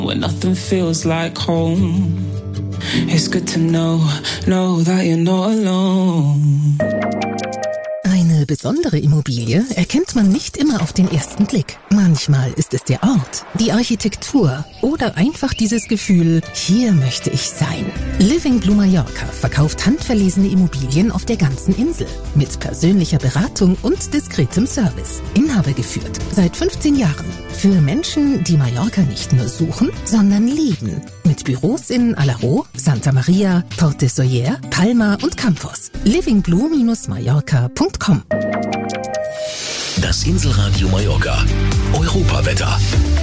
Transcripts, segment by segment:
When nothing feels like home, it's good to know that you're not alone. Eine besondere Immobilie erkennt man nicht immer auf den ersten Blick. Manchmal ist es der Ort, die Architektur oder einfach dieses Gefühl, hier möchte ich sein. Living Blue Mallorca verkauft handverlesene Immobilien auf der ganzen Insel. Mit persönlicher Beratung und diskretem Service. Inhaber geführt, seit 15 Jahren. Für Menschen, die Mallorca nicht nur suchen, sondern lieben. Mit Büros in Alaró, Santa Maria, Port de Sóller, Palma und Campos. livingblue-mallorca.com. Das Inselradio Mallorca. Europawetter.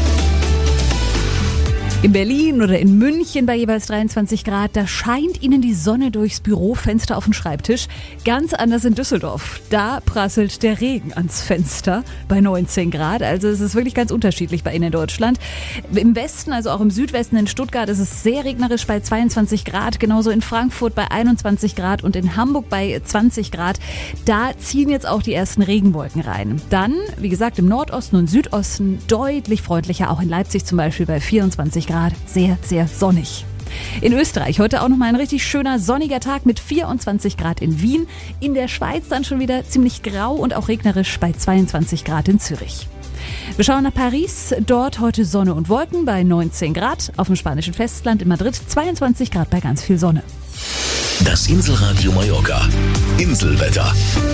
In Berlin oder in München bei jeweils 23 Grad, da scheint Ihnen die Sonne durchs Bürofenster auf den Schreibtisch. Ganz anders in Düsseldorf. Da prasselt der Regen ans Fenster bei 19 Grad. Also es ist wirklich ganz unterschiedlich bei Ihnen in Deutschland. Im Westen, also auch im Südwesten in Stuttgart, ist es sehr regnerisch bei 22 Grad. Genauso in Frankfurt bei 21 Grad und in Hamburg bei 20 Grad. Da ziehen jetzt auch die ersten Regenwolken rein. Dann, wie gesagt, im Nordosten und Südosten deutlich freundlicher. Auch in Leipzig zum Beispiel bei 24 Grad. Sehr, sehr sonnig. In Österreich heute auch nochmal ein richtig schöner sonniger Tag mit 24 Grad in Wien. In der Schweiz dann schon wieder ziemlich grau und auch regnerisch bei 22 Grad in Zürich. Wir schauen nach Paris. Dort heute Sonne und Wolken bei 19 Grad. Auf dem spanischen Festland in Madrid 22 Grad bei ganz viel Sonne. Das Inselradio Mallorca. Inselwetter.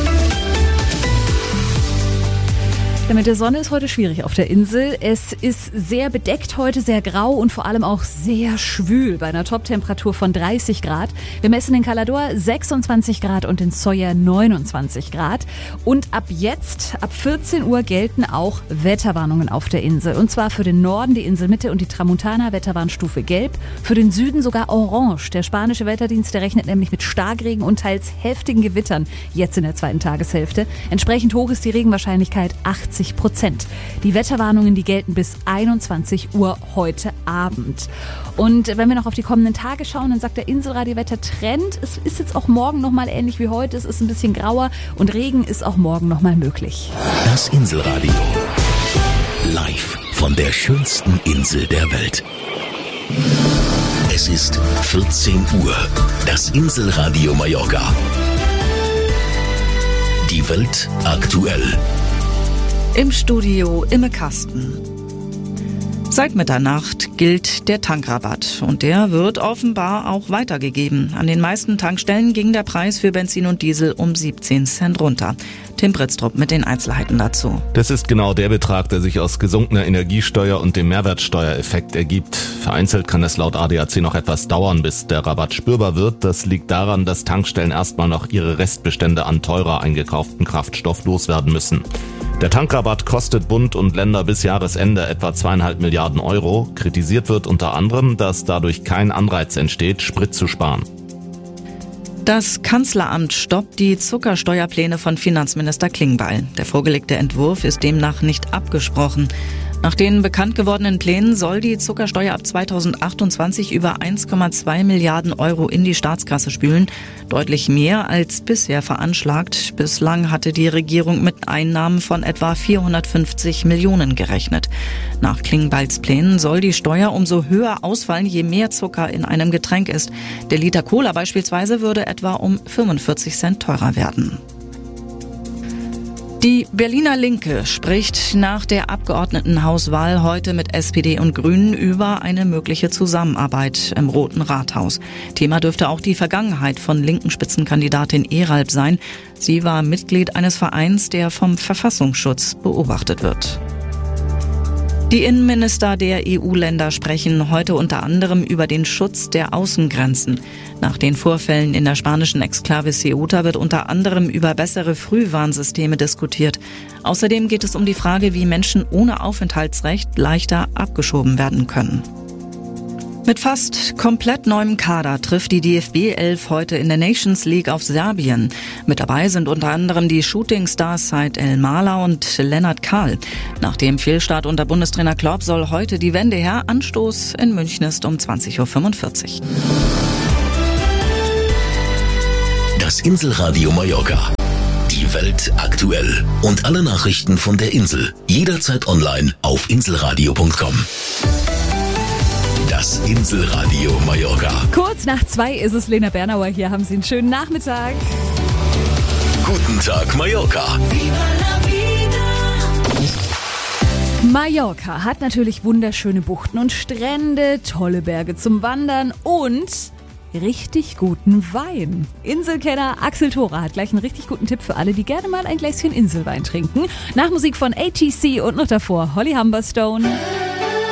Mit der Sonne ist heute schwierig auf der Insel. Es ist sehr bedeckt heute, sehr grau und vor allem auch sehr schwül bei einer Toptemperatur von 30 Grad. Wir messen in Calador 26 Grad und in Sóller 29 Grad. Und ab jetzt, ab 14 Uhr gelten auch Wetterwarnungen auf der Insel. Und zwar für den Norden, die Inselmitte und die Tramontana Wetterwarnstufe gelb. Für den Süden sogar orange. Der spanische Wetterdienst, der rechnet nämlich mit Starkregen und teils heftigen Gewittern jetzt in der zweiten Tageshälfte. Entsprechend hoch ist die Regenwahrscheinlichkeit 80%. Die Wetterwarnungen, die gelten bis 21 Uhr heute Abend. Und wenn wir noch auf die kommenden Tage schauen, dann sagt der Inselradio-Wetter-Trend, es ist jetzt auch morgen nochmal ähnlich wie heute. Es ist ein bisschen grauer und Regen ist auch morgen nochmal möglich. Das Inselradio. Live von der schönsten Insel der Welt. Es ist 14 Uhr. Das Inselradio Mallorca. Die Welt aktuell. Im Studio Imme Kasten. Seit Mitternacht gilt der Tankrabatt und der wird offenbar auch weitergegeben. An den meisten Tankstellen ging der Preis für Benzin und Diesel um 17 Cent runter. Tim Britztrup mit den Einzelheiten dazu. Das ist genau der Betrag, der sich aus gesunkener Energiesteuer und dem Mehrwertsteuereffekt ergibt. Vereinzelt kann es laut ADAC noch etwas dauern, bis der Rabatt spürbar wird. Das liegt daran, dass Tankstellen erstmal noch ihre Restbestände an teurer eingekauften Kraftstoff loswerden müssen. Der Tankrabatt kostet Bund und Länder bis Jahresende etwa 2,5 Milliarden Euro. Kritisiert wird unter anderem, dass dadurch kein Anreiz entsteht, Sprit zu sparen. Das Kanzleramt stoppt die Zuckersteuerpläne von Finanzminister Klingbeil. Der vorgelegte Entwurf ist demnach nicht abgesprochen. Nach den bekannt gewordenen Plänen soll die Zuckersteuer ab 2028 über 1,2 Milliarden Euro in die Staatskasse spülen. Deutlich mehr als bisher veranschlagt. Bislang hatte die Regierung mit Einnahmen von etwa 450 Millionen gerechnet. Nach Klingbeils Plänen soll die Steuer umso höher ausfallen, je mehr Zucker in einem Getränk ist. Der Liter Cola beispielsweise würde etwa um 45 Cent teurer werden. Die Berliner Linke spricht nach der Abgeordnetenhauswahl heute mit SPD und Grünen über eine mögliche Zusammenarbeit im Roten Rathaus. Thema dürfte auch die Vergangenheit von linken Spitzenkandidatin Eralb sein. Sie war Mitglied eines Vereins, der vom Verfassungsschutz beobachtet wird. Die Innenminister der EU-Länder sprechen heute unter anderem über den Schutz der Außengrenzen. Nach den Vorfällen in der spanischen Exklave Ceuta wird unter anderem über bessere Frühwarnsysteme diskutiert. Außerdem geht es um die Frage, wie Menschen ohne Aufenthaltsrecht leichter abgeschoben werden können. Mit fast komplett neuem Kader trifft die DFB 11 heute in der Nations League auf Serbien. Mit dabei sind unter anderem die Shooting-Stars Said El-Mala und Lennart Kahl. Nach dem Fehlstart unter Bundestrainer Klopp soll heute die Wende her. Anstoß in München ist um 20.45 Uhr. Das Inselradio Mallorca. Die Welt aktuell. Und alle Nachrichten von der Insel. Jederzeit online auf inselradio.com. Das Inselradio Mallorca. Kurz nach 2 ist es. Lena Bernauer hier. Haben Sie einen schönen Nachmittag. Guten Tag, Mallorca. Mallorca hat natürlich wunderschöne Buchten und Strände, tolle Berge zum Wandern und richtig guten Wein. Inselkenner Axel Thora hat gleich einen richtig guten Tipp für alle, die gerne mal ein Gläschen Inselwein trinken. Nach Musik von ATC und noch davor Holly Humberstone.